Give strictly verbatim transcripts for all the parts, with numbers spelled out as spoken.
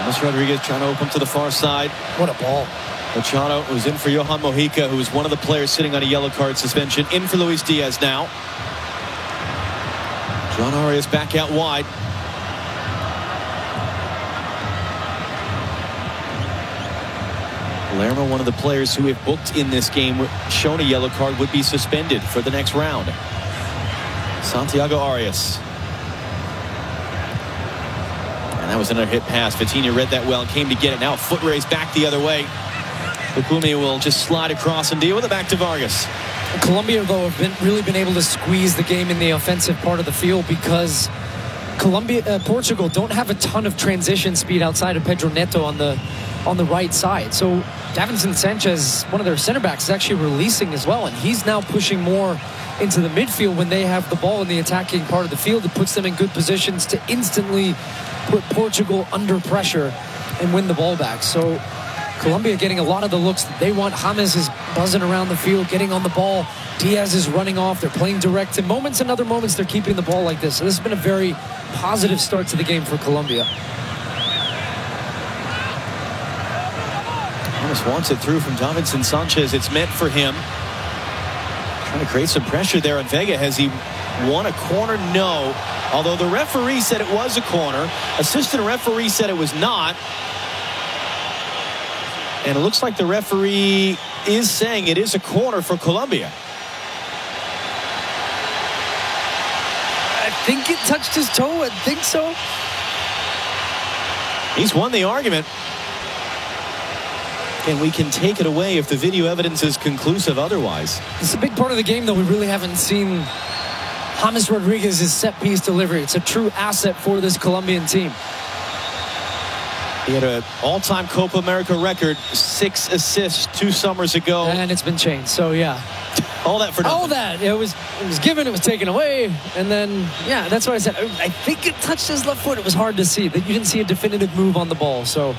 James Rodriguez trying to open to the far side. What a ball. Machado was in for Johan Mojica, who was one of the players sitting on a yellow card suspension. In for Luis Diaz now. John Arias back out wide. Palermo, one of the players who, if booked in this game, shown a yellow card, would be suspended for the next round. Santiago Arias. And that was another hit pass. Vitinha read that well and came to get it. Now a foot race back the other way. Lukumi will just slide across and deal with it back to Vargas. Colombia, though, have been, really been able to squeeze the game in the offensive part of the field because Colombia, uh, Portugal don't have a ton of transition speed outside of Pedro Neto on the on the right side. So Davinson Sanchez, one of their center backs, is actually releasing as well, and he's now pushing more into the midfield when they have the ball in the attacking part of the field. It puts them in good positions to instantly put Portugal under pressure and win the ball back. So Colombia getting a lot of the looks that they want. James is buzzing around the field, getting on the ball. Diaz is running off. They're playing direct. In moments and other moments, they're keeping the ball like this. So this has been a very positive start to the game for Colombia. James wants it through from Davinson Sanchez. It's meant for him. Trying to create some pressure there on Vega. Has he won a corner? No. Although the referee said it was a corner. Assistant referee said it was not. And it looks like the referee is saying it is a corner for Colombia. I think it touched his toe. I think so. He's won the argument. And we can take it away if the video evidence is conclusive otherwise. It's a big part of the game, though. We really haven't seen James Rodriguez's set-piece delivery. It's a true asset for this Colombian team. He had an all-time Copa America record, six assists two summers ago. And it's been changed, so yeah. All that for nothing. All that. It was, it was given, it was taken away. And then, yeah, that's what I said. I think it touched his left foot. It was hard to see. That you didn't see a definitive move on the ball, so...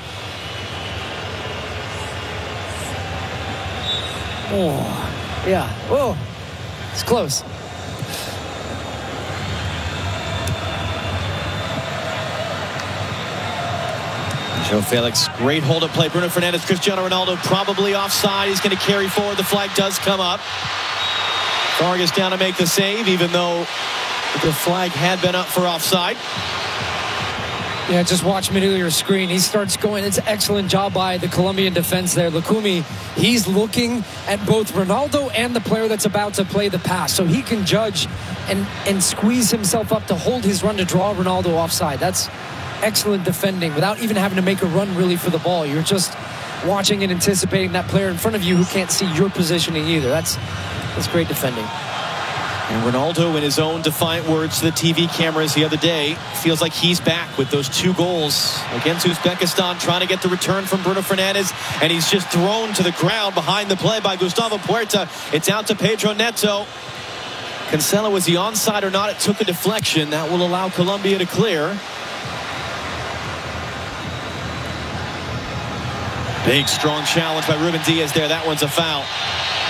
Oh, yeah. Oh, it's close. Joe Felix, great hold-up play. Bruno Fernandes, Cristiano Ronaldo probably offside. He's going to carry forward. The flag does come up. Vargas down to make the save, even though the flag had been up for offside. Yeah, just watch middle of your screen. He starts going. It's an excellent job by the Colombian defense there. Lukumi, he's looking at both Ronaldo and the player that's about to play the pass. So he can judge and, and squeeze himself up to hold his run to draw Ronaldo offside. That's excellent defending without even having to make a run really for the ball. You're just watching and anticipating that player in front of you who can't see your positioning either. That's, that's great defending. And Ronaldo, in his own defiant words to the T V cameras the other day, feels like he's back with those two goals against Uzbekistan, trying to get the return from Bruno Fernandes, and he's just thrown to the ground behind the play by Gustavo Puerta. It's out to Pedro Neto. Cancelo, was he onside or not? It took a deflection. That will allow Colombia to clear. Big, strong challenge by Ruben Diaz there. That one's a foul.